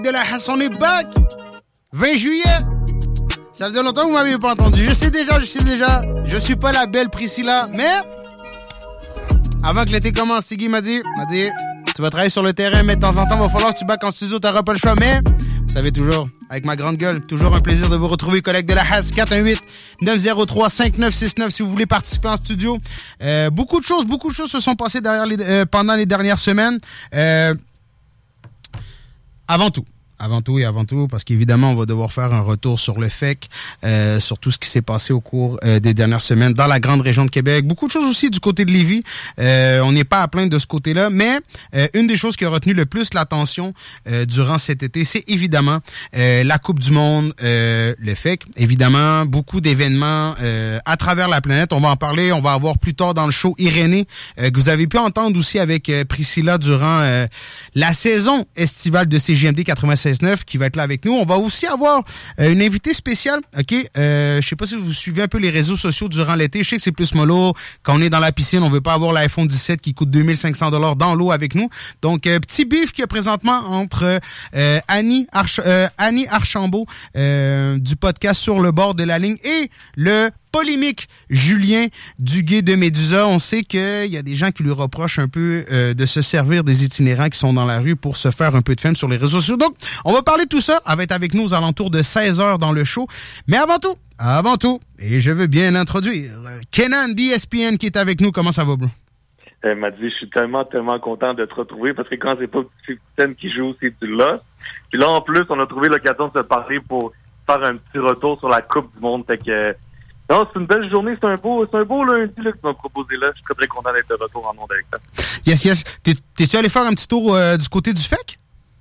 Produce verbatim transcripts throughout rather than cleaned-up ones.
De la Hasse, on est back! vingt juillet! Ça faisait longtemps que vous m'aviez pas entendu. Je sais déjà, je sais déjà. Je suis pas la belle Priscilla, mais... Avant que l'été commence, Siggy m'a dit, m'a dit, tu vas travailler sur le terrain, mais de temps en temps, il va falloir que tu back en studio, t'auras pas le choix. Mais, vous savez toujours, avec ma grande gueule, toujours un plaisir de vous retrouver, collègues de la Hasse, quatre un huit neuf zéro trois cinq neuf six neuf, si vous voulez participer en studio. Euh, beaucoup de choses, beaucoup de choses se sont passées derrière les, euh, pendant les dernières semaines. Euh, avant tout. Avant tout et avant tout, parce qu'évidemment, on va devoir faire un retour sur le F E C, euh, sur tout ce qui s'est passé au cours euh, des dernières semaines dans la grande région de Québec. Beaucoup de choses aussi du côté de Lévis. Euh, on n'est pas à plaindre de ce côté-là, mais euh, une des choses qui a retenu le plus l'attention euh, durant cet été, c'est évidemment euh, la Coupe du Monde, euh, le F E C. Évidemment, beaucoup d'événements euh, à travers la planète. On va en parler, on va avoir plus tard dans le show Irénée, euh, que vous avez pu entendre aussi avec euh, Priscilla durant euh, la saison estivale de C J M D quatre-vingt-seize neuf qui va être là avec nous. On va aussi avoir euh, une invitée spéciale. OK, euh, je sais pas si vous suivez un peu les réseaux sociaux durant l'été. Je sais que c'est plus mollo. Quand on est dans la piscine, on veut pas avoir l'iPhone dix-sept qui coûte deux mille cinq cents dollars dans l'eau avec nous. Donc, euh, petit bif qu'il y a présentement entre euh, Annie, Arch- euh, Annie Archambault euh, du podcast Sur le bord de la ligne et le polémique Julien Duguay de Médusa. On sait qu'il y a des gens qui lui reprochent un peu euh, de se servir des itinérants qui sont dans la rue pour se faire un peu de fame sur les réseaux sociaux. Donc, on va parler de tout ça. Elle va être avec nous aux alentours de seize heures dans le show. Mais avant tout, avant tout, et je veux bien l'introduire, Kenan d'E S P N qui est avec nous. Comment ça va, bro? Elle m'a dit, je suis tellement, tellement content de te retrouver parce que quand c'est pas Fifty qui joue, c'est du Lost. Puis là, en plus, on a trouvé l'occasion de se parler pour faire un petit retour sur la Coupe du Monde. Fait que, non, c'est une belle journée, c'est un beau, c'est un beau lundi là, que tu m'as proposé là. Je suis très, très content d'être de retour en monde avec toi. Yes, yes. T'es, t'es-tu allé faire un petit tour euh, du côté du F E C?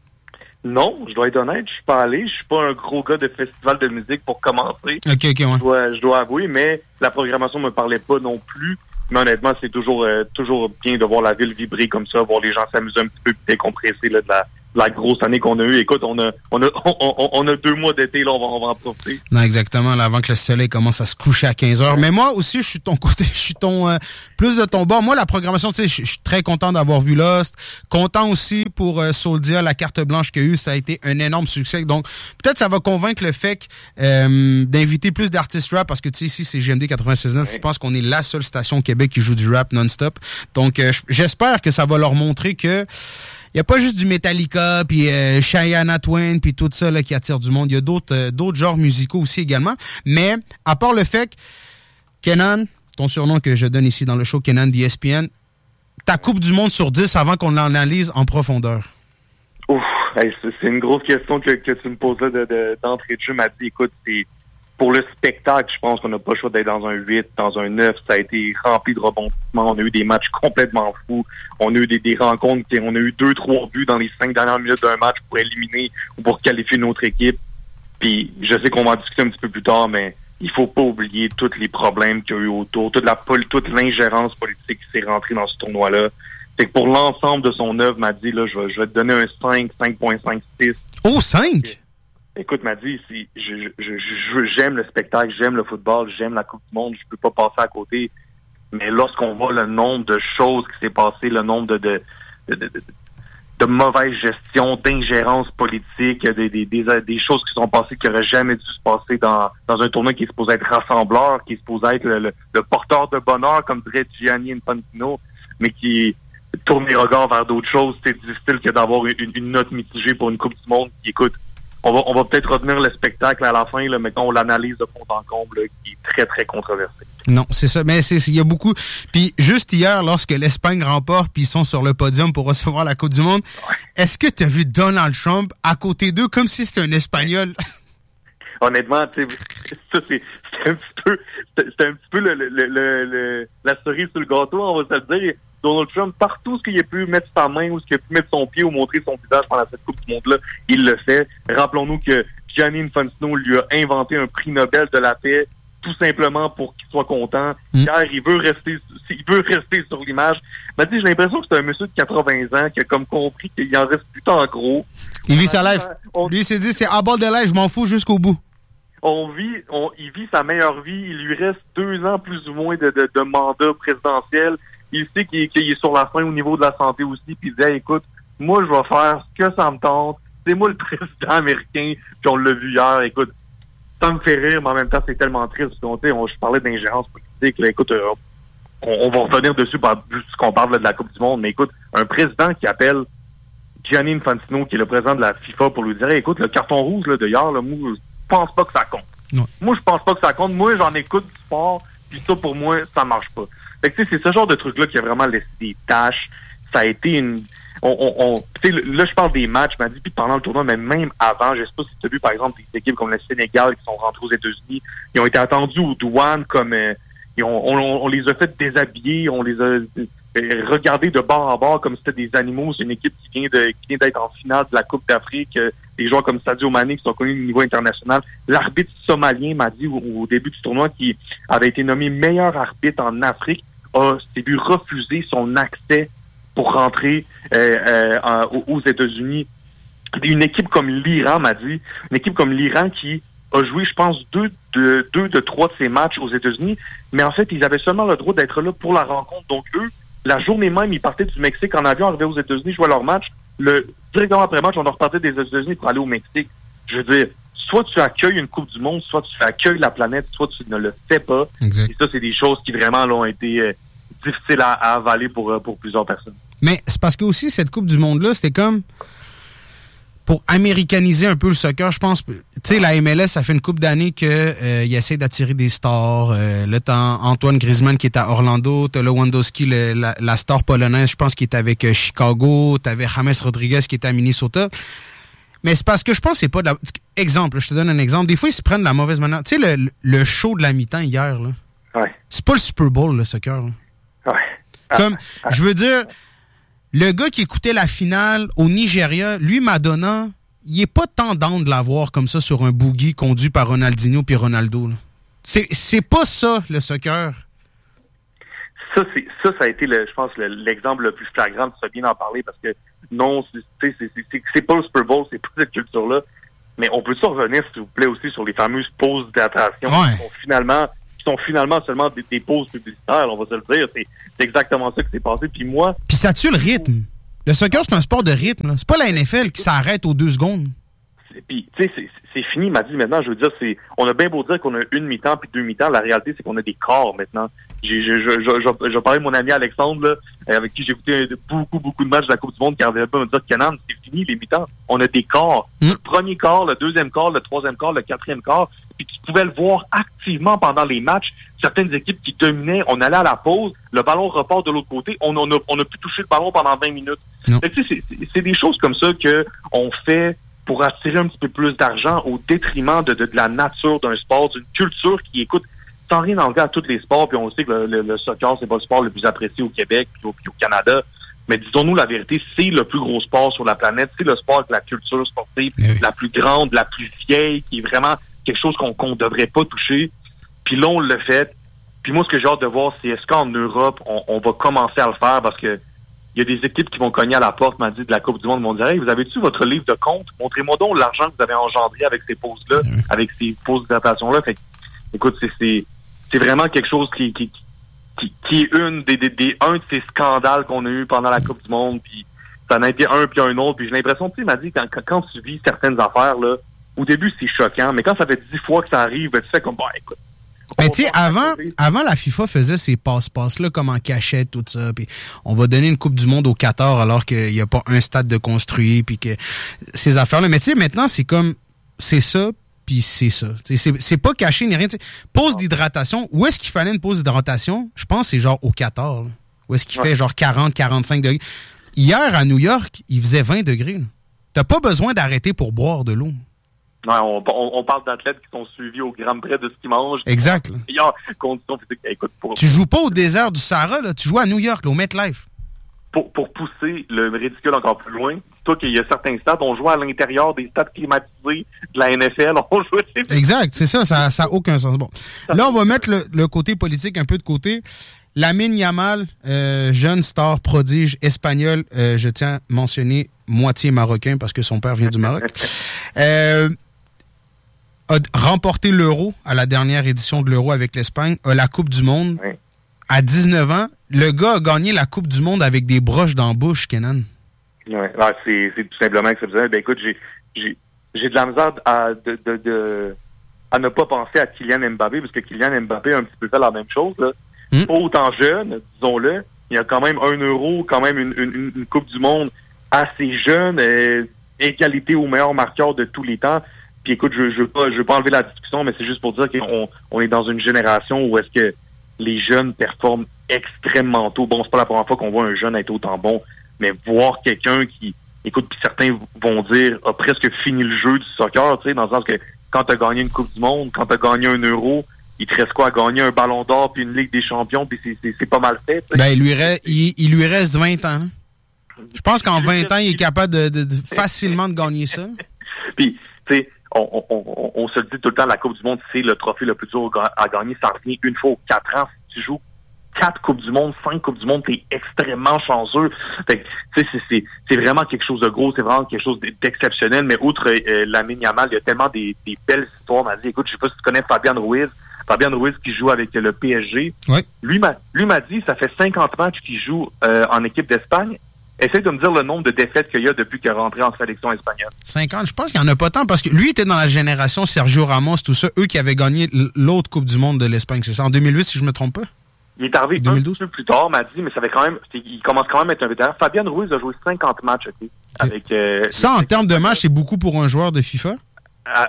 Non, je dois être honnête, je suis pas allé. Je suis pas un gros gars de festival de musique pour commencer. OK, OK, ouais. Je dois, je dois avouer, mais la programmation me parlait pas non plus. Mais honnêtement, c'est toujours, euh, toujours bien de voir la ville vibrer comme ça, voir les gens s'amuser un petit peu, décompresser là, de la... la grosse année qu'on a eue. Écoute, on a, on a, on, on, on a deux mois d'été, là, on va, on va en profiter. Non, exactement, là, avant que le soleil commence à se coucher à quinze heures. Mais moi aussi, je suis ton côté, je suis ton, euh, plus de ton bord. Moi, la programmation, tu sais, je suis très content d'avoir vu Lost. Content aussi pour euh, Souldia, la carte blanche qu'il y a eu. Ça a été un énorme succès. Donc, peut-être ça va convaincre le F E C euh, d'inviter plus d'artistes rap parce que, tu sais, ici, c'est G M D quatre-vingt-seize neuf. Ouais. Je pense qu'on est la seule station au Québec qui joue du rap non-stop. Donc, euh, j'espère que ça va leur montrer que il n'y a pas juste du Metallica, puis euh, Shania Twain, puis tout ça là, qui attire du monde. Il y a d'autres euh, d'autres genres musicaux aussi également. Mais, à part le fait que, Kenan, ton surnom que je donne ici dans le show, Kenan d'E S P N, ta Coupe du Monde sur dix avant qu'on l'analyse en profondeur. Ouf, hey, c'est, c'est une grosse question que, que tu me poses là de, de, d'entrée de jeu. M'a dit, écoute, c'est pour le spectacle, je pense qu'on n'a pas le choix d'être dans un huit, dans un neuf. Ça a été rempli de rebondissements. On a eu des matchs complètement fous. On a eu des, des rencontres. On a eu deux, trois buts dans les cinq dernières minutes d'un match pour éliminer ou pour qualifier une autre équipe. Puis je sais qu'on va en discuter un petit peu plus tard, mais il faut pas oublier tous les problèmes qu'il y a eu autour, toute la toute l'ingérence politique qui s'est rentrée dans ce tournoi-là. C'est que pour l'ensemble de son œuvre, m'a dit, là, je vais, je vais te donner un cinq, cinq virgule cinq six. Oh, cinq? Écoute, m'a dit, si je, je, je, j'aime le spectacle, j'aime le football, j'aime la Coupe du Monde, je peux pas passer à côté. Mais lorsqu'on voit le nombre de choses qui s'est passé, le nombre de de, de, de, de, de mauvaise gestion, d'ingérence politique, des, des, des, des choses qui sont passées qui n'auraient jamais dû se passer dans, dans un tournoi qui est supposé être rassembleur, qui est supposé être le, le, le porteur de bonheur, comme dirait Gianni Infantino, mais qui tourne les regards vers d'autres choses. C'est difficile que d'avoir une, une note mitigée pour une Coupe du Monde qui, écoute, On va, on va peut-être retenir le spectacle à la fin, là, mais quand on l'analyse de fond en comble, là, qui est très, très controversé. Non, c'est ça. Mais c'est, il y a beaucoup. Puis juste hier, lorsque l'Espagne remporte, puis ils sont sur le podium pour recevoir la Coupe du Monde, ouais. Est-ce que tu as vu Donald Trump à côté d'eux comme si c'était un Espagnol? Honnêtement, tu sais, ça c'est, c'est un petit peu, c'est un petit peu le, le, le, le, la cerise sur le gâteau, on va se le dire. Donald Trump, partout ce qu'il a pu mettre sa main ou ce qu'il a pu mettre son pied ou montrer son visage pendant cette Coupe du Monde-là, il le fait. Rappelons-nous que Gianni Infantino lui a inventé un prix Nobel de la paix tout simplement pour qu'il soit content. Mmh. Car il veut rester il veut rester sur l'image. Mais j'ai l'impression que c'est un monsieur de quatre-vingts ans qui a comme compris qu'il en reste plus tant gros. Il vit sa life. On... Lui, il s'est dit, c'est à bord de l'air, je m'en fous jusqu'au bout. On vit, on, il vit sa meilleure vie. Il lui reste deux ans plus ou moins de, de, de mandat présidentiel. Il sait qu'il, qu'il est sur la fin au niveau de la santé aussi, puis il dit hey, écoute, moi je vais faire ce que ça me tente, c'est moi le président américain, puis on l'a vu hier, écoute, ça me fait rire, mais en même temps, c'est tellement triste, parce qu'on, on, je parlais d'ingérence politique, là, écoute, euh, on, on va revenir dessus, puisqu'on parle là, de la Coupe du Monde, mais écoute, un président qui appelle Gianni Infantino, qui est le président de la FIFA, pour lui dire, écoute, le carton rouge là, de hier, là, moi, je pense pas que ça compte. Ouais. Moi, je pense pas que ça compte. Moi, j'en écoute du sport, puis ça, pour moi, ça marche pas. Fait que, tu sais, c'est ce genre de truc-là qui a vraiment laissé des tâches. Ça a été une... On, on, on, tu sais, là, je parle des matchs, m'a dit, puis pendant le tournoi, mais même avant, je sais pas si tu as vu, par exemple, des équipes comme le Sénégal qui sont rentrées aux États-Unis, ils ont été attendus aux douanes comme... Euh, ils ont, on, on les a fait déshabiller, on les a euh, regardés de bord en bord comme si c'était des animaux. C'est une équipe qui vient de qui vient d'être en finale de la Coupe d'Afrique. Euh, des joueurs comme Sadio Mané qui sont connus au niveau international. L'arbitre somalien m'a dit au, au début du tournoi, qui avait été nommé meilleur arbitre en Afrique, a s'est vu refuser son accès pour rentrer euh, euh, en, aux États-Unis. Une équipe comme l'Iran m'a dit, une équipe comme l'Iran qui a joué, je pense, deux de deux de trois de ses matchs aux États-Unis, mais en fait, ils avaient seulement le droit d'être là pour la rencontre. Donc eux, la journée même, ils partaient du Mexique en avion, arrivaient aux États-Unis, jouaient leur match. Le directement après match, on leur repartait des États-Unis pour aller au Mexique. Je veux dire, soit tu accueilles une Coupe du Monde, soit tu accueilles la planète, soit tu ne le fais pas. Exact. Et ça, c'est des choses qui vraiment là, ont été euh, difficiles à, à avaler pour, euh, pour plusieurs personnes. Mais c'est parce que aussi, cette Coupe du Monde-là, c'était comme pour américaniser un peu le soccer, je pense. Tu sais, la M L S, ça fait une couple d'années qu'il euh, essaie d'attirer des stars. Euh, là, t'as Antoine Griezmann qui est à Orlando. T'as Lewandowski, le, la, la star polonaise, je pense, qui est avec euh, Chicago. T'avais James Rodriguez qui est à Minnesota. Mais c'est parce que je pense que c'est pas de la... Exemple, je te donne un exemple. Des fois, ils se prennent de la mauvaise manière. Tu sais, le, le show de la mi-temps hier, là. Ouais. C'est pas le Super Bowl, le soccer, là. Ouais. Comme, ah. je veux dire... Le gars qui écoutait la finale au Nigeria, lui, Madonna, il est pas tant down de l'avoir comme ça sur un boogie conduit par Ronaldinho puis Ronaldo. Là. C'est c'est pas ça, le soccer. Ça, c'est ça, ça a été, le, je pense, le, l'exemple le plus flagrant. Tu sais bien en parler parce que non, c'est, c'est, c'est, c'est, c'est pas le Super Bowl, c'est pas cette culture-là. Mais on peut-tu revenir, s'il vous plaît, aussi sur les fameuses pauses d'attraction ouais. qui sont finalement... qui sont finalement seulement des, des pauses publicitaires, on va se le dire. C'est, c'est exactement ça qui s'est passé. Puis moi... Puis ça tue le rythme. Le soccer, c'est un sport de rythme. Là. C'est pas la N F L qui s'arrête aux deux secondes. Puis, tu sais, c'est, c'est fini, il m'a dit maintenant, je veux dire, c'est, on a bien beau dire qu'on a une mi-temps puis deux mi-temps, la réalité, c'est qu'on a des quarts maintenant. J'ai, je, je, je, je, je parlais de mon ami Alexandre, là, avec qui j'ai écouté beaucoup, beaucoup de matchs de la Coupe du Monde, qui n'arrivait pas à me dire, Kenan, c'est fini, les mi-temps. On a des quarts. Mm. Le premier quart, le deuxième quart, le troisième quart, le quatrième quart. Puis tu pouvais le voir activement pendant les matchs. Certaines équipes qui dominaient, on allait à la pause, le ballon repart de l'autre côté, on a, on a pu toucher le ballon pendant vingt minutes. Fait que, c'est, c'est, c'est des choses comme ça que on fait pour attirer un petit peu plus d'argent au détriment de, de, de la nature d'un sport, d'une culture qui, écoute, sans rien enlever à tous les sports, puis on sait que le, le, le soccer, c'est pas le sport le plus apprécié au Québec puis au, puis au Canada, mais disons-nous la vérité, c'est le plus gros sport sur la planète, c'est le sport avec la culture sportive oui. la plus grande, la plus vieille, qui est vraiment quelque chose qu'on qu'on devrait pas toucher. Puis là, on le fait. Puis moi, ce que j'ai hâte de voir, c'est est-ce qu'en Europe, on, on va commencer à le faire, parce que il y a des équipes qui vont cogner à la porte, m'a dit, de la Coupe du Monde, vont dire, hey, vous avez-tu votre livre de compte? Montrez-moi donc l'argent que vous avez engendré avec ces pauses-là, mmh. avec ces pauses d'adaptation-là. Fait que, écoute, c'est, c'est, c'est vraiment quelque chose qui, qui, qui, qui est une des, des, des, un de ces scandales qu'on a eu pendant la Coupe du Monde, puis ça en a été un puis un autre, puis j'ai l'impression, tu sais, m'a dit, quand, quand, quand tu vis certaines affaires, là, au début, c'est choquant, mais quand ça fait dix fois que ça arrive, ben, tu fais comme, bah, écoute, mais tu sais, avant, avant, la FIFA faisait ces passe-passe-là comme en cachette, tout ça. Puis on va donner une Coupe du Monde au Qatar alors qu'il n'y a pas un stade de construit, puis que ces affaires-là. Mais tu sais, maintenant, c'est comme, c'est ça, puis c'est ça. C'est, c'est pas caché ni rien. T'sais. Pause d'hydratation. Où est-ce qu'il fallait une pause d'hydratation? Je pense que c'est genre au Qatar. Là. Où est-ce qu'il ouais. fait genre quarante, quarante-cinq degrés? Hier, à New York, il faisait vingt degrés. Là. T'as pas besoin d'arrêter pour boire de l'eau. Ouais, on, on, on parle d'athlètes qui sont suivis au gramme près de ce qu'ils mangent. Exact. Conditions physiques. Écoute, pour, tu joues pas au désert du Sahara, là. Tu joues à New York, là, au MetLife. Pour, pour pousser le ridicule encore plus loin, toi qu'il y a certains stades, on joue à l'intérieur des stades climatisés de la N F L. On joue... Exact, c'est ça, ça n'a aucun sens. Bon, là, on va mettre le, le côté politique un peu de côté. Lamine Yamal, euh, jeune star prodige espagnol, euh, je tiens à mentionner moitié marocain parce que son père vient du Maroc. Euh, a remporté l'Euro à la dernière édition de l'Euro avec l'Espagne, a la Coupe du Monde. Oui. À dix-neuf ans, le gars a gagné la Coupe du Monde avec des broches dans la bouche, Kenan. Ouais, ouais c'est, c'est tout simplement exceptionnel. Ben écoute, j'ai, j'ai, j'ai de la misère à, de, de, de, à ne pas penser à Kylian Mbappé, parce que Kylian Mbappé a un petit peu fait la même chose, là. Mm. Pas autant jeune, disons-le. Il y a quand même un euro, quand même une, une, une Coupe du Monde assez jeune, euh, égalité au meilleur marqueur de tous les temps. Puis écoute, je, je veux pas, je veux pas enlever la discussion, mais c'est juste pour dire qu'on on est dans une génération où est-ce que les jeunes performent extrêmement tôt. Bon, c'est pas la première fois qu'on voit un jeune être autant bon, mais voir quelqu'un qui, écoute, puis certains vont dire, a presque fini le jeu du soccer, tu sais, dans le sens que quand t'as gagné une Coupe du Monde, quand t'as gagné un euro, il te reste quoi à gagner un ballon d'or puis une Ligue des champions, puis c'est, c'est, c'est pas mal fait. T'sais. Ben, il lui reste, il, il lui reste vingt ans. Je pense qu'en vingt ans, il est capable de, de, de facilement de gagner ça. Puis, tu sais, on, on, on, on se dit tout le temps, la Coupe du Monde, c'est le trophée le plus dur à gagner. Ça revient une fois aux quatre ans. Si tu joues quatre Coupes du Monde, cinq Coupes du Monde, t'es extrêmement chanceux. Fait que, tu sais, c'est, c'est, c'est vraiment quelque chose de gros, c'est vraiment quelque chose d'exceptionnel. Mais outre euh, Lamine Yamal, il y a tellement des, des belles histoires. On m'a dit, écoute, je sais pas si tu connais Fabian Ruiz. Fabian Ruiz qui joue avec le P S G. Ouais. Lui m'a, lui m'a dit, ça fait cinquante matchs qu'il joue euh, en équipe d'Espagne. Essaye de me dire le nombre de défaites qu'il y a depuis qu'il est rentré en sélection espagnole. cinquante, je pense qu'il n'y en a pas tant, parce que lui était dans la génération Sergio Ramos, tout ça, eux qui avaient gagné l'autre Coupe du Monde de l'Espagne, c'est ça, en deux mille huit, si je me trompe pas? Il est arrivé deux mille douze. Un peu plus tard, m'a dit, mais ça fait quand même, il commence quand même à être un vétéran. Fabian Ruiz a joué cinquante matchs, ok. Avec, euh, ça, en termes de matchs, c'est beaucoup pour un joueur de FIFA? Euh,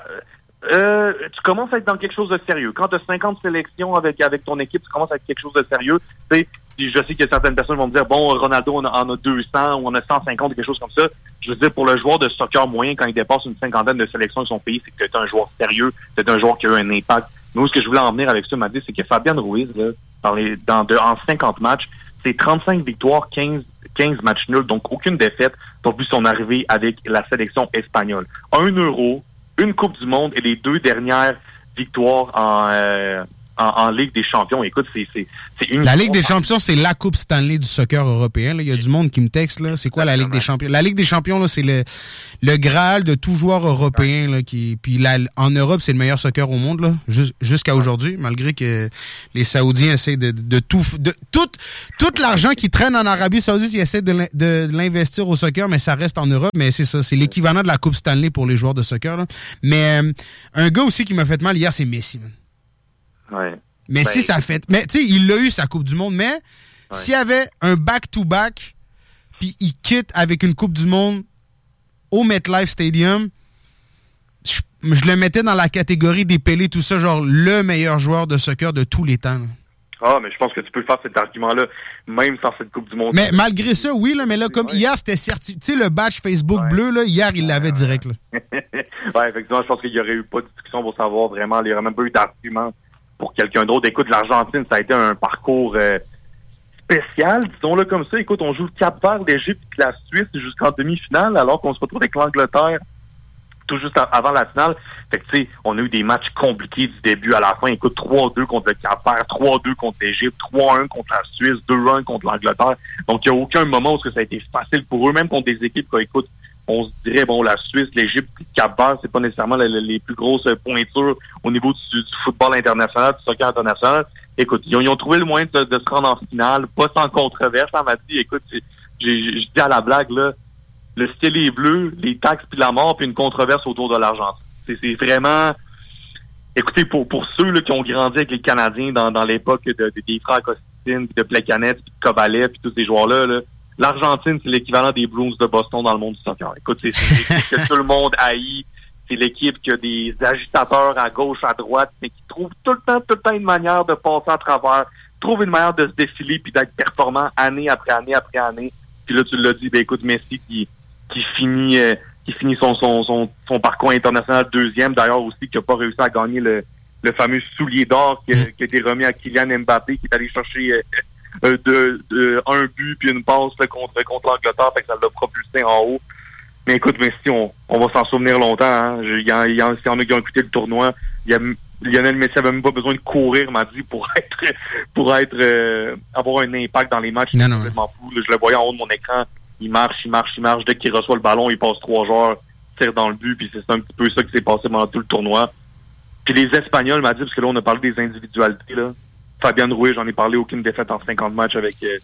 euh, tu commences à être dans quelque chose de sérieux. Quand tu as cinquante sélections avec, avec ton équipe, tu commences à être quelque chose de sérieux. Tu sais, je sais que certaines personnes vont me dire, bon, Ronaldo en a, en a deux cents ou on a cent cinquante, quelque chose comme ça. Je veux dire, pour le joueur de soccer moyen, quand il dépasse une cinquantaine de sélections de son pays, c'est que tu es un joueur sérieux, c'est un joueur qui a eu un impact. Mais où ce que je voulais en venir avec ça, m'a dit, c'est que Fabian Ruiz, là, dans les, dans de, en cinquante matchs, c'est trente-cinq victoires, quinze, quinze matchs nuls, donc aucune défaite depuis son arrivée avec la sélection espagnole. Un euro, une Coupe du Monde et les deux dernières victoires en, euh, en, en Ligue des champions. Écoute, c'est, c'est, c'est une... La Ligue des champions, c'est la Coupe Stanley du soccer européen. Là. Il y a du monde qui me texte. Là. C'est quoi la Ligue des champions? La Ligue des champions, là, c'est le, le Graal de tout joueur européen. Là, qui, puis là, en Europe, c'est le meilleur soccer au monde, là, jus, jusqu'à aujourd'hui, malgré que les Saoudiens essaient de, de, de tout... De, tout, tout l'argent qui traîne en Arabie Saoudite, ils essaient de, de, de l'investir au soccer, mais ça reste en Europe. Mais c'est ça, c'est l'équivalent de la Coupe Stanley pour les joueurs de soccer. Là. Mais euh, un gars aussi qui m'a fait mal hier, c'est Messi. Man. Ouais. Messi, ben, ça fait... Mais tu sais, il l'a eu, sa Coupe du Monde, mais ouais. S'il y avait un back-to-back, puis il quitte avec une Coupe du Monde au MetLife Stadium, je, je le mettais dans la catégorie des Pelé, tout ça, genre le meilleur joueur de soccer de tous les temps. Là. Ah, mais je pense que tu peux faire cet argument-là, même sans cette Coupe du Monde. Mais malgré ça, oui, là, mais là, comme ouais. Hier, c'était certifié. Tu sais, le badge Facebook ouais. bleu, là, hier, il l'avait ouais. direct. Là. Ouais, effectivement, je pense qu'il n'y aurait eu pas de discussion pour savoir vraiment, il n'y aurait même pas eu d'argument pour quelqu'un d'autre. Écoute, l'Argentine, ça a été un parcours euh, spécial, disons-le comme ça. Écoute, on joue le Cap-Vert, l'Égypte et la Suisse jusqu'en demi-finale, alors qu'on se retrouve avec l'Angleterre tout juste avant la finale. Fait que, tu sais, on a eu des matchs compliqués du début à la fin. Écoute, trois deux contre le Cap-Vert, trois deux contre l'Égypte, trois un contre la Suisse, deux un contre l'Angleterre. Donc, il n'y a aucun moment où ça a été facile pour eux, même contre des équipes, quoi. Écoute, on se dirait, bon, la Suisse, l'Égypte, le Cap-Vert, c'est pas nécessairement les, les plus grosses pointures au niveau du, du football international, du soccer international. Écoute, ils ont, ils ont trouvé le moyen de, de se rendre en finale, pas sans controverse. On m'a dit, écoute, j'ai, j'ai, j'ai dit à la blague, là, le ciel est bleu, les taxes puis la mort, puis une controverse autour de l'Argentine. C'est, c'est vraiment... Écoutez, pour, pour ceux là, qui ont grandi avec les Canadiens dans, dans l'époque de, de, des frères Costin, de Plekanec, puis de Kovalev, puis tous ces joueurs-là, là, l'Argentine, c'est l'équivalent des Bruins de Boston dans le monde du soccer. Écoute, c'est, c'est l'équipe que tout le monde haït. C'est l'équipe qui a des agitateurs à gauche, à droite, mais qui trouvent tout le temps, tout le temps une manière de passer à travers, trouvent une manière de se défiler puis d'être performant année après année après année. Puis là, tu l'as dit, ben écoute, Messi qui, qui finit, euh, qui finit son, son, son, son parcours international deuxième, d'ailleurs aussi, qui n'a pas réussi à gagner le, le fameux soulier d'or qui, qui a été remis à Kylian Mbappé, qui est allé chercher euh, euh, de, de, un but puis une passe là, contre, contre l'Angleterre, fait que ça l'a propulsé en haut. Mais écoute, Messi, on, on va s'en souvenir longtemps. Hein. Il y en, il y en, il y en a qui ont écouté le tournoi. Il y a, Lionel Messi avait même pas besoin de courir, m'a dit, pour être, pour être, euh, avoir un impact dans les matchs. Non, non. Complètement fou. Là, je le voyais en haut de mon écran. Il marche, il marche, il marche. Dès qu'il reçoit le ballon, il passe trois joueurs, tire dans le but. Puis c'est un petit peu ça qui s'est passé pendant tout le tournoi. Puis les Espagnols, m'a dit, parce que là, on a parlé des individualités, là. Fabian Ruiz, j'en ai parlé, aucune défaite en cinquante matchs avec, euh,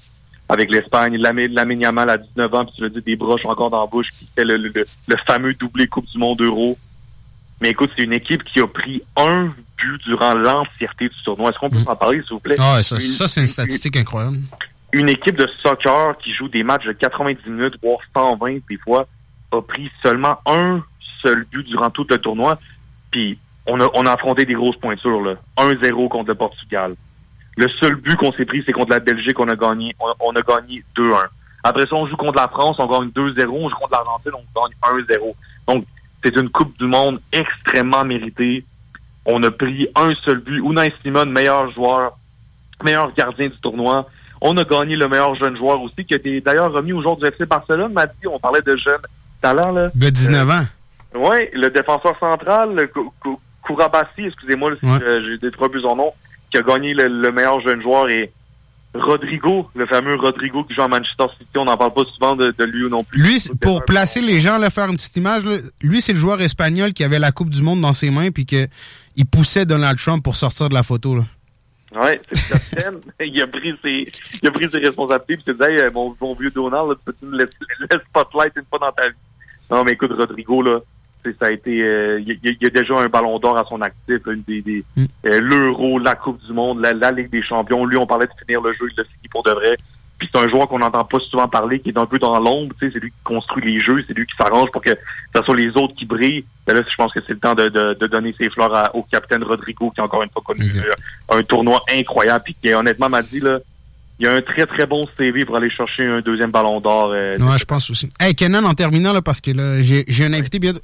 avec l'Espagne. Lamine Yamal à dix-neuf ans, puis tu l'as dit, des broches encore dans la bouche, qui fait le, le, le fameux doublé Coupe du Monde Euro. Mais écoute, c'est une équipe qui a pris un but durant l'entièreté du tournoi. Est-ce qu'on peut mmh. en parler, s'il vous plaît? Ah ouais, ça, une, ça c'est une statistique une, incroyable. Une équipe de soccer qui joue des matchs de quatre-vingt-dix minutes, voire cent vingt des fois, a pris seulement un seul but durant tout le tournoi. Puis on a, on a affronté des grosses pointures, là. un zéro contre le Portugal. Le seul but qu'on s'est pris, c'est contre la Belgique, on a gagné. On, on a gagné deux un. Après ça, on joue contre la France, on gagne deux zéro. On joue contre l'Argentine, on gagne un zéro. Donc, c'est une Coupe du Monde extrêmement méritée. On a pris un seul but. Unai Simon, meilleur joueur, meilleur gardien du tournoi. On a gagné le meilleur jeune joueur aussi, qui a été d'ailleurs remis au joueur du F C Barcelone. M'a dit, on parlait de jeunes talents, là. De dix-neuf ans. Euh, oui, le défenseur central, le Kourabassi, excusez-moi, si ouais. euh, j'ai détruit son nom, qui a gagné le, le meilleur jeune joueur, et Rodrigo, le fameux Rodrigo qui joue à Manchester City, on n'en parle pas souvent de, de lui non plus. Lui, pour placer les gens, là, faire une petite image, là, lui, c'est le joueur espagnol qui avait la Coupe du Monde dans ses mains puis que il poussait Donald Trump pour sortir de la photo, là. Ouais, c'est le capitaine. il a pris ses, il a pris ses responsabilités, puis il s'est dit, hey, mon, mon vieux Donald, là, peux-tu me laisser le spotlight une fois dans ta vie? Non, mais écoute, Rodrigo, là, ça a été, euh, il, y a, il y a déjà un ballon d'or à son actif, là, une des, des mm. euh, l'Euro, la Coupe du Monde, la, la Ligue des Champions. Lui, on parlait de finir le jeu, il l'a fini pour de vrai. Puis c'est un joueur qu'on n'entend pas souvent parler, qui est un peu dans l'ombre, tu sais, c'est lui qui construit les jeux, c'est lui qui s'arrange pour que ce soit les autres qui brillent. Mais là, je pense que c'est le temps de, de, de donner ses fleurs à, au capitaine Rodrigo, qui a encore une fois connu mm. un tournoi incroyable, puis qui honnêtement m'a dit, là, il y a un très, très bon C V pour aller chercher un deuxième ballon d'or. Euh, ouais, je pense aussi. Hey, Kenan, en terminant, là, parce que là, j'ai, j'ai un invité bien...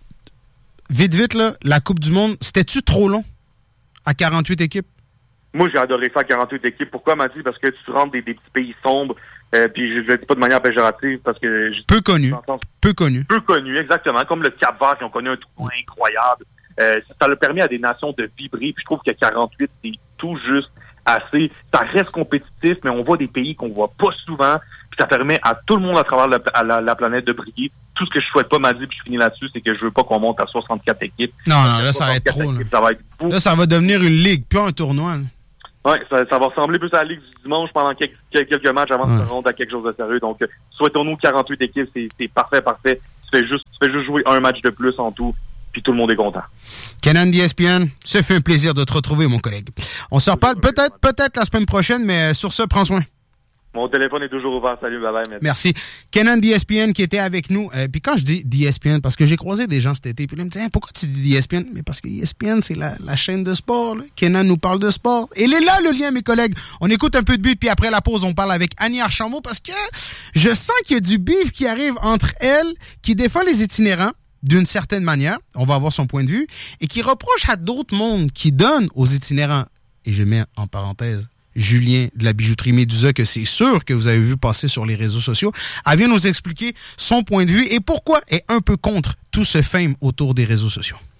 Vite, vite, là, la Coupe du Monde, c'était-tu trop long à quarante-huit équipes? Moi, j'ai adoré ça à quarante-huit équipes. Pourquoi, m'a dit? Parce que tu rentres des, des petits pays sombres, euh, puis je ne le dis pas de manière péjorative, parce que... Peu connu. Peu connu. Peu connu, exactement. Comme le Cap-Vert, qui ont connu un tournoi incroyable. Euh, ça a permis à des nations de vibrer, puis je trouve que quarante-huit, c'est tout juste assez. Ça reste compétitif, mais on voit des pays qu'on voit pas souvent, puis ça permet à tout le monde à travers la, à la, la planète de briller. Tout ce que je souhaite pas, m'a dit, puis je finis là-dessus, c'est que je veux pas qu'on monte à soixante-quatre équipes. Non, non, là, ça va être trop. Équipes, là. Ça va être beau. Là, ça va devenir une ligue, puis un tournoi. Oui, ça, ça va ressembler plus à la ligue du dimanche pendant quelques, quelques matchs avant ouais. de se rendre à quelque chose de sérieux. Donc, souhaitons-nous quarante-huit équipes, c'est, c'est parfait, parfait. Tu fais juste, tu fais juste jouer un match de plus en tout, puis tout le monde est content. Kenan d'E S P N, ça fait un plaisir de te retrouver, mon collègue. On se reparle peut-être, peut-être la semaine prochaine, mais sur ce, prends soin. Mon téléphone est toujours ouvert. Salut, bye bye. Merci. Kenan d'E S P N qui était avec nous. Euh, puis quand je dis d'E S P N, parce que j'ai croisé des gens cet été, puis là, ils me disaient, hein, pourquoi tu dis d'E S P N? Mais parce que E S P N, c'est la, la chaîne de sport. Là. Kenan nous parle de sport. Et il est là, le lien, mes collègues. On écoute un peu de but, puis après la pause, on parle avec Annie Archambault, parce que je sens qu'il y a du beef qui arrive entre elle, qui défend les itinérants, d'une certaine manière, on va avoir son point de vue, et qui reproche à d'autres mondes qui donnent aux itinérants, et je mets en parenthèse, Julien de la bijouterie Médusa, que c'est sûr que vous avez vu passer sur les réseaux sociaux. Elle vient nous expliquer son point de vue et pourquoi elle est un peu contre tout ce fame autour des réseaux sociaux.